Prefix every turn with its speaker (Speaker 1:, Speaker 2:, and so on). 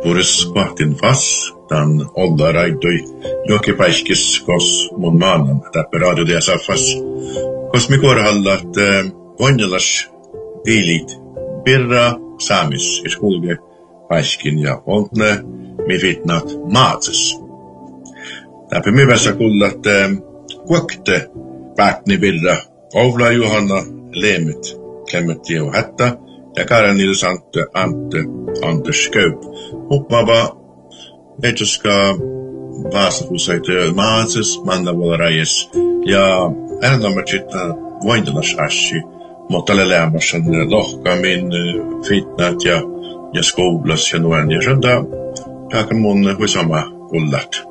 Speaker 1: Boris Quahtin Fass, dan olla raidoi joki paiskis kos mun maanan, täppä radio DSA Fass. Kos mi korhallat vonjalas viilit birra saamis iskulge paiskin ja ontne mi vitnat maatses. Täppä mi vässä kullat kuokte päätni birra Ovla Johanna Lemmet Klemmet Geo Hätta ja Karin Nils Ante Anders Kaup. Uppava Etsuska Vasakusaita Maatses Mannavuorajes ja äänommatsit vointelas ashi, mutta lämmäsen lohkamin fitnat ja skoulas ja nuan ja sönda takan mun huisama kullat.